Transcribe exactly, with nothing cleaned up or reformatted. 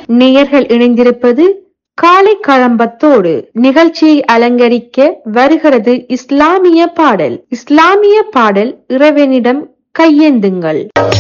நேயர்கள் இணைந்திருப்பது காலை கழம்பத்தோடு. நிகழ்ச்சியை அலங்கரிக்க வருகிறது இஸ்லாமிய பாடல். இஸ்லாமிய பாடல் இறைவனிடம் கையேந்துங்கள்.